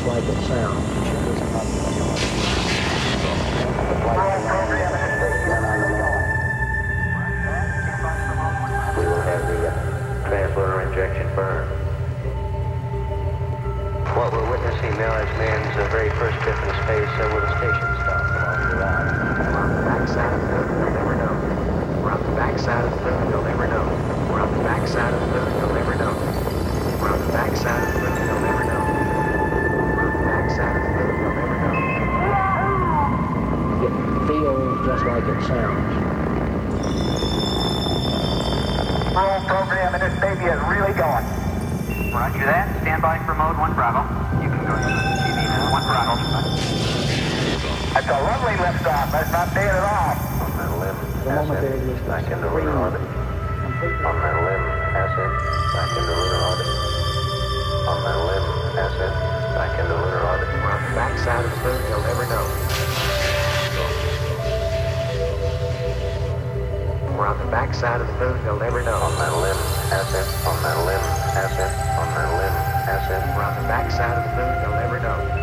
just like it sounds. We will have the transporter injection burn. What we're witnessing now is man's very first trip into space with a station stop along the route. We're on the backside of the moon, you'll never know. We're on the backside of the moon, you'll never know. We're on the backside of the moon, you'll never know. We're on the backside of the moon, you'll never know. We're on the backside of the moon, you'll never know. It feels just like it sounds. Roll program and this baby is really going. Roger that. Stand by for mode 1 Bravo. You can go ahead and TV now. 1 Bravo. That's a lovely liftoff. That's not bad at all. On that limb, The moment there is back into lunar orbit. completely. On that limb, ascent, back into lunar orbit. On that limb, ascent, back into lunar orbit. We're on the backside of the moon, you'll never know. We're on the backside of the moon, you'll never know. On that limb, ascent, on that limb, ascent, on that limb, ascent. We're on the backside of the moon, you'll never know.